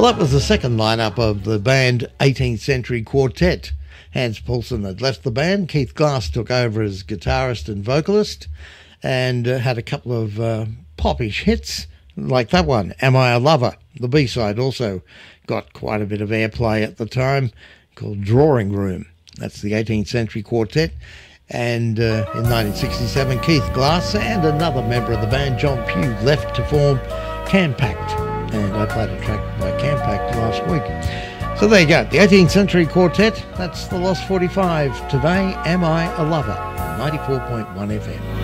Well, that was the second lineup of the band 18th Century Quartet. Hans Poulsen had left the band. Keith Glass took over as guitarist and vocalist and had a couple of popish hits like that one, Am I a Lover? The B-side also got quite a bit of airplay at the time, called Drawing Room. That's the 18th Century Quartet. And in 1967, Keith Glass and another member of the band, John Pugh, left to form Campact. And I played a track by Campact last week. So there you go, the 18th Century Quartet. That's the Lost 45 today, Am I a Lover? 94.1 FM.